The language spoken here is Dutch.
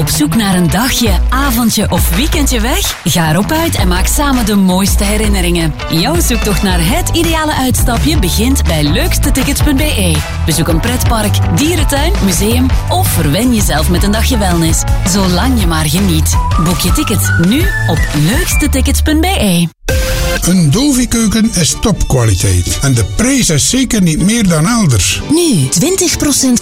Op zoek naar een dagje, avondje of weekendje weg? Ga erop uit en maak samen de mooiste herinneringen. Jouw zoektocht naar het ideale uitstapje begint bij leukstetickets.be. Bezoek een pretpark, dierentuin, museum of verwen jezelf met een dagje wellness. Zolang je maar geniet. Boek je tickets nu op leukstetickets.be. Een Dovi-keuken is topkwaliteit en de prijs is zeker niet meer dan elders. Nu 20%